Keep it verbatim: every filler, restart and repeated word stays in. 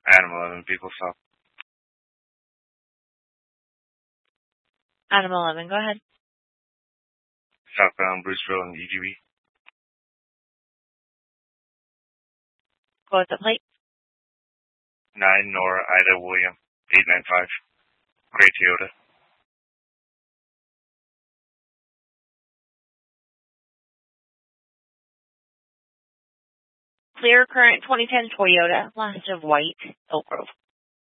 Adam eleven, people stop. Adam eleven, go ahead. Southbound Bruceville and E G B. Go with the plate. nine Nora Ida William, eight nine five. Gray Toyota. Clear current twenty ten Toyota, last of white, Elk Grove.